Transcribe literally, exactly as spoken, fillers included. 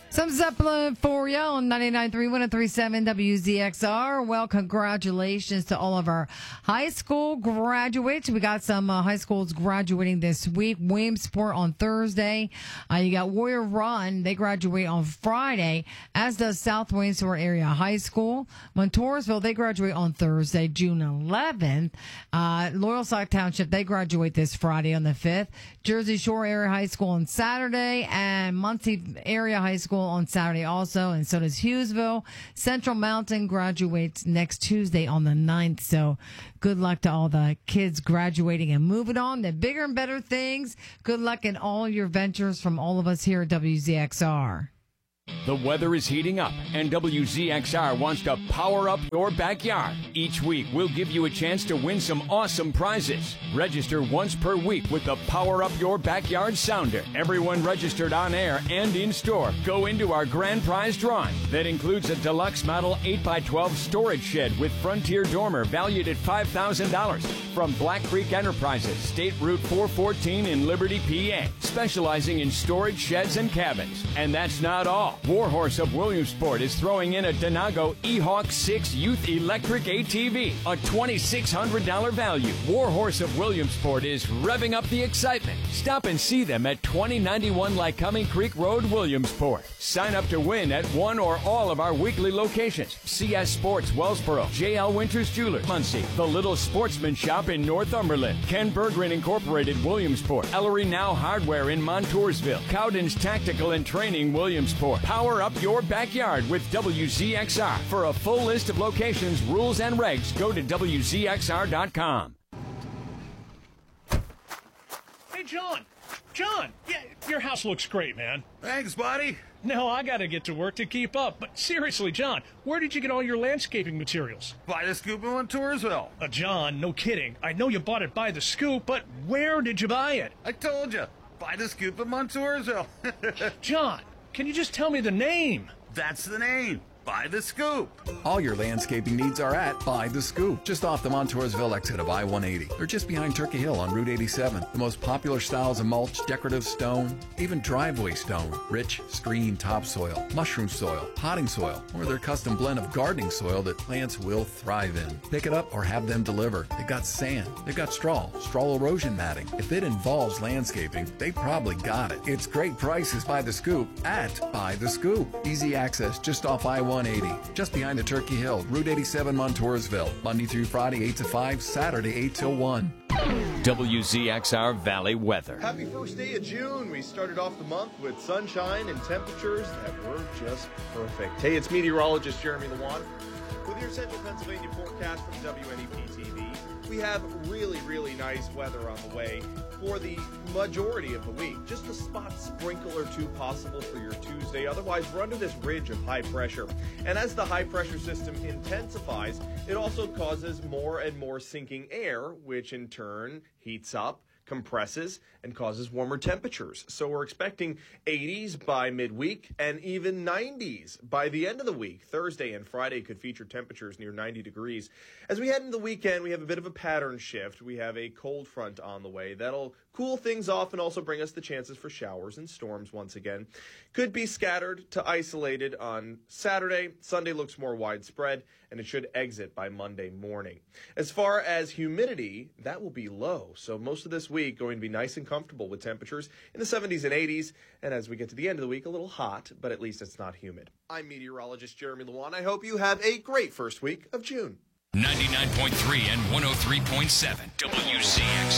Some Zeppelin for you on ninety-nine point three, one oh three point seven W Z X R. Well, congratulations to all of our high school graduates. We got some uh, high schools graduating this week. Williamsport on Thursday. Uh, you got Warrior Run. They graduate on Friday, as does South Williamsport Area High School. Montoursville, they graduate on Thursday, June eleventh. Uh, Loyalsock Township, they graduate this Friday on the fifth. Jersey Shore Area High School on Saturday, and Muncie Area High School on Saturday also, and so does Hughesville. Central Mountain graduates next Tuesday on the ninth, so good luck to all the kids graduating and moving on to bigger and better things. Good luck in all your ventures from all of us here at W Z X R. The weather is heating up, and W Z X R wants to power up your backyard. Each week, we'll give you a chance to win some awesome prizes. Register once per week with the Power Up Your Backyard Sounder. Everyone registered on air and in store go into our grand prize drawing. That includes a deluxe model eight by twelve storage shed with Frontier Dormer valued at five thousand dollars from Black Creek Enterprises, State Route four fourteen in Liberty, P A, specializing in storage sheds and cabins. And that's not all. Warhorse of Williamsport is throwing in a Denago E-Hawk six Youth Electric A T V, a twenty-six hundred dollars value. Warhorse of Williamsport is revving up the excitement. Stop and see them at twenty ninety-one Lycoming Creek Road, Williamsport. Sign up to win at one or all of our weekly locations. C S Sports, Wellsboro, J L Winters Jewelers, Muncie, The Little Sportsman Shop in Northumberland, Ken Berggren Incorporated, Williamsport, Ellery Now Hardware in Montoursville, Cowden's Tactical and Training, Williamsport. Power up your backyard with W Z X R. For a full list of locations, rules, and regs, go to W Z X R dot com. Hey, John. John, yeah, your house looks great, man. Thanks, buddy. No, I got to get to work to keep up. But seriously, John, where did you get all your landscaping materials? By the Scoop in Montoursville. Uh, John, no kidding. I know you bought it by the Scoop, but where did you buy it? I told you. By the Scoop in Montoursville. John, can you just tell me the name? That's the name. By the Scoop. All your landscaping needs are at By the Scoop, just off the Montoursville exit of I one eighty. Or just behind Turkey Hill on Route eighty-seven. The most popular styles of mulch, decorative stone, even driveway stone, rich, screen topsoil, mushroom soil, potting soil, or their custom blend of gardening soil that plants will thrive in. Pick it up or have them deliver. They've got sand, they've got straw, straw erosion matting. If it involves landscaping, they probably got it. It's great prices by the Scoop at By the Scoop. Easy access just off I one eighty, just behind the Turkey Hill, Route eighty-seven, Montoursville. Monday through Friday, eight to five, Saturday, eight till one. W Z X R Valley weather. Happy first day of June. We started off the month with sunshine and temperatures that were just perfect. Hey, it's meteorologist Jeremy Lewan with your Central Pennsylvania forecast from W N E P T V. We have really, really nice weather on the way for the majority of the week. Just a spot sprinkle or two possible for your Tuesday. Otherwise, we're under this ridge of high pressure. And as the high pressure system intensifies, it also causes more and more sinking air, which in turn heats up, compresses, and causes warmer temperatures. So we're expecting eighties by midweek and even nineties by the end of the week. Thursday and Friday could feature temperatures near ninety degrees. As we head into the weekend, we have a bit of a pattern shift. We have a cold front on the way. That'll cool things off and also bring us the chances for showers and storms once again. Could be scattered to isolated on Saturday. Sunday looks more widespread, and it should exit by Monday morning. As far as humidity, that will be low. So most of this week going to be nice and comfortable with temperatures in the seventies and eighties. And as we get to the end of the week, a little hot, but at least it's not humid. I'm meteorologist Jeremy Lewan. I hope you have a great first week of June. ninety-nine point three and one oh three point seven W Z X